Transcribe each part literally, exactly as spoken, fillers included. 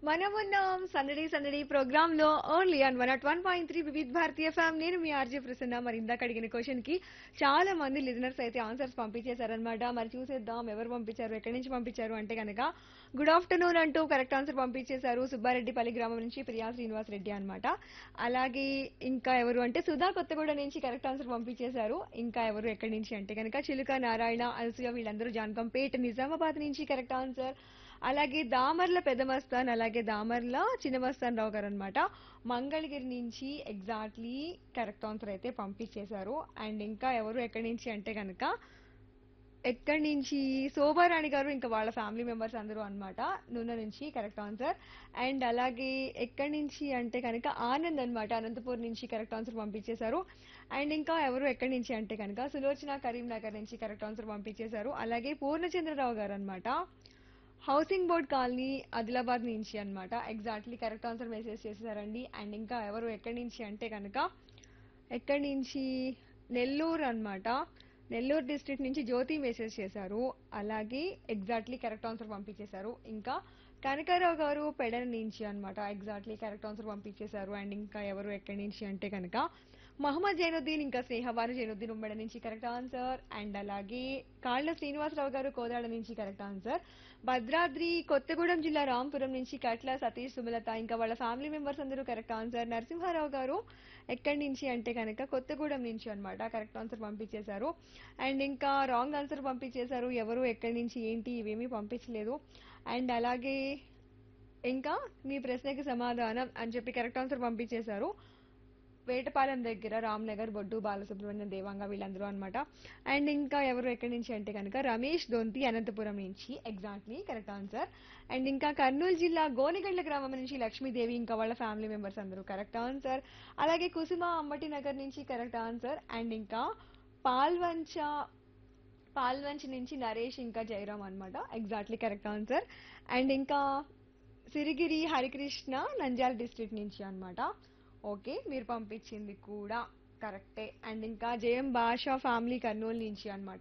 మనమున్నాం సందడి సందడి ప్రోగ్రామ్ లో only on one at one point three వివిధ భారతీయ ఫ్యామ్. నేను మీ ఆర్జే ప్రసన్న. మరి ఇందాక అడిగిన క్వశ్చన్ కి చాలా మంది లిజనర్స్ అయితే ఆన్సర్స్ పంపించేశారనమాట. మరి చూసేద్దాం ఎవరు పంపించారు, ఎక్కడి నుంచి పంపించారు అంటే కనుక గుడ్ ఆఫ్టర్నూన్ అంటూ కరెక్ట్ ఆన్సర్ పంపించేశారు సుబ్బారెడ్డిపల్లి గ్రామం నుంచి ప్రియా శ్రీనివాస్ రెడ్డి అనమాట. అలాగే ఇంకా ఎవరు అంటే సుధా కొత్తగూడ నుంచి కరెక్ట్ ఆన్సర్ పంపించేశారు. ఇంకా ఎవరు ఎక్కడి నుంచి అంటే కనుక చిలుక నారాయణ అనసూయ వీళ్ళందరూ జాన్కంపేట్ నిజామాబాద్ నుంచి కరెక్ట్ ఆన్సర్. అలాగే దామర్ల పెదమస్తాన్, అలాగే దామర్ల చిన్నమస్తాన్ రావు గారు అనమాట మంగళగిరి నుంచి ఎగ్జాక్ట్లీ కరెక్ట్ ఆన్సర్ అయితే పంపించేశారు. అండ్ ఇంకా ఎవరు ఎక్కడి నుంచి అంటే కనుక ఎక్కడి నుంచి శోభారాణి గారు ఇంకా వాళ్ళ ఫ్యామిలీ మెంబర్స్ అందరూ అన్నమాట నూనె నుంచి కరెక్ట్ ఆన్సర్. అండ్ అలాగే ఎక్కడి నుంచి అంటే కనుక ఆనంద్ అన్నమాట అనంతపూర్ నుంచి కరెక్ట్ ఆన్సర్ పంపించేశారు. అండ్ ఇంకా ఎవరు ఎక్కడి నుంచి అంటే కనుక సులోచన కరీంనగర్ నుంచి కరెక్ట్ ఆన్సర్ పంపించేశారు. అలాగే పూర్ణచంద్రరావు గారు అనమాట హౌసింగ్ బోర్డ్ కాలనీ ఆదిలాబాద్ నుంచి అన్నమాట ఎగ్జాక్ట్లీ కరెక్ట్ ఆన్సర్ మెసేజ్ చేశారండి. అండ్ ఇంకా ఎవరు ఎక్కడి నుంచి అంటే కనుక ఎక్కడి నుంచి నెల్లూరు అన్నమాట నెల్లూరు డిస్ట్రిక్ట్ నుంచి జ్యోతి మెసేజ్ చేశారు. అలాగే ఎగ్జాక్ట్లీ కరెక్ట్ ఆన్సర్ పంపించేశారు. ఇంకా కనకారావు గారు పెడన నుంచి అన్నమాట ఎగ్జాక్ట్లీ కరెక్ట్ ఆన్సర్ పంపించేశారు. అండ్ ఇంకా ఎవరు ఎక్కడి నుంచి అంటే కనుక మహమ్మద్ జైనుద్దీన్ ఇంకా స్నేహబాను జైనుద్దీన్ ఉమ్మడి నుంచి కరెక్ట్ ఆన్సర్. అండ్ అలాగే కాళ్ళ శ్రీనివాసరావు గారు కోదాడ నుంచి కరెక్ట్ ఆన్సర్. భద్రాద్రి కొత్తగూడెం జిల్లా రాంపురం నుంచి కట్ల సతీష్ సుమలత ఇంకా వాళ్ళ ఫ్యామిలీ మెంబర్స్ అందరూ కరెక్ట్ ఆన్సర్. నరసింహారావు గారు ఎక్కడి నుంచి అంటే కనుక కొత్తగూడెం నుంచి అన్నమాట కరెక్ట్ ఆన్సర్ పంపించేశారు. అండ్ ఇంకా రాంగ్ ఆన్సర్ పంపించేశారు. ఎవరు ఎక్కడి నుంచి ఏంటి ఇవేమీ పంపించలేదు. అండ్ అలాగే ఇంకా మీ ప్రశ్నకి సమాధానం అని చెప్పి కరెక్ట్ ఆన్సర్ పంపించేశారు వేటపాలెం దగ్గర రామ్నగర్ బొడ్డు బాలసుబ్రహ్మణ్యం దేవాంగ వీళ్ళందరూ అనమాట. అండ్ ఇంకా ఎవరు ఎక్కడి నుంచి అంటే కనుక రమేష్ దొంతి అనంతపురం నుంచి ఎగ్జాక్ట్లీ కరెక్ట్ ఆన్సర్. అండ్ ఇంకా కర్నూలు జిల్లా గోనిగండ్ల గ్రామం నుంచి లక్ష్మీదేవి ఇంకా వాళ్ళ ఫ్యామిలీ మెంబర్స్ అందరూ కరెక్ట్ ఆన్సర్. అలాగే కుసుమ అంబటి నగర్ నుంచి కరెక్ట్ ఆన్సర్. అండ్ ఇంకా పాల్వంచ పాల్వంచ్ నుంచి నరేష్ ఇంకా జయరామ్ అనమాట ఎగ్జాక్ట్లీ కరెక్ట్ ఆన్సర్. అండ్ ఇంకా సిరిగిరి హరికృష్ణ నంద్యాల డిస్ట్రిక్ట్ నుంచి అన్నమాట. ఓకే మీరు పంపించింది కూడా కరెక్టే. అండ్ ఇంకా జయం భాష ఫ్యామిలీ కర్నూలు నుంచి అన్నమాట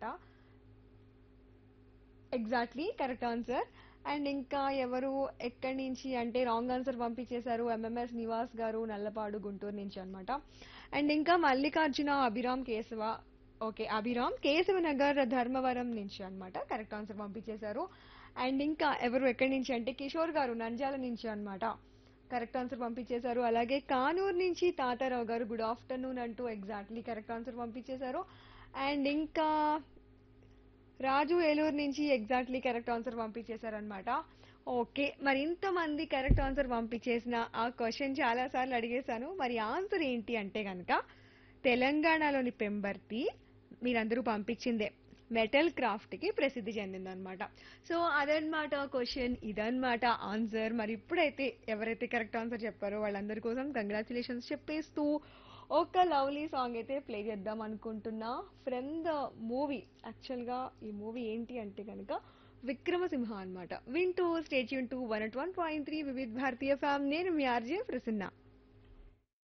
ఎగ్జాక్ట్లీ కరెక్ట్ ఆన్సర్. అండ్ ఇంకా ఎవరు ఎక్కడి నుంచి అంటే రాంగ్ ఆన్సర్ పంపించేశారు ఎంఎంఎస్ నివాస్ గారు నల్లపాడు గుంటూరు నుంచి అన్నమాట. అండ్ ఇంకా మల్లికార్జున అభిరామ్ కేశవ ఓకే అభిరామ్ కేశవ నగర్ ధర్మవరం నుంచి అన్నమాట కరెక్ట్ ఆన్సర్ పంపించేశారు. అండ్ ఇంకా ఎవరు ఎక్కడి నుంచి అంటే కిషోర్ గారు నంద్యాల నుంచి అన్నమాట కరెక్ట్ ఆన్సర్ పంపించేశారు. అలాగే కానూరు నుంచి తాతారావు గారు గుడ్ ఆఫ్టర్నూన్ అంటూ ఎగ్జాక్ట్లీ కరెక్ట్ ఆన్సర్ పంపించేశారు. అండ్ ఇంకా రాజు ఏలూరు నుంచి ఎగ్జాక్ట్లీ కరెక్ట్ ఆన్సర్ పంపించేశారు అనమాట. ఓకే మరి ఇంతమంది కరెక్ట్ ఆన్సర్ పంపించేసిన ఆ క్వశ్చన్ చాలా సార్లు అడిగేశాను. మరి ఆన్సర్ ఏంటి అంటే కనుక తెలంగాణలోని పెంబర్తి మీరందరూ పంపించిందే మెటల్ క్రాఫ్ట్ కి ప్రసిద్ధి చెందిందనమాట. సో అదనమాట క్వశ్చన్, ఇదనమాట ఆన్సర్. మరి ఇప్పుడైతే ఎవరైతే కరెక్ట్ ఆన్సర్ చెప్పారో వాళ్ళందరి కోసం కంగ్రాచులేషన్స్ చెప్పేస్తూ ఒక లవ్లీ సాంగ్ అయితే ప్లే చేద్దాం అనుకుంటున్నా ఫ్రమ్ ద మూవీ. యాక్చువల్ గా ఈ మూవీ ఏంటి అంటే కనుక విక్రమసింహ అనమాట. వింటూ stay tune to one at one point three వివిధ భారతీయ ఫ్యామ్. నేను మీ ఆర్జే ప్రసన్న.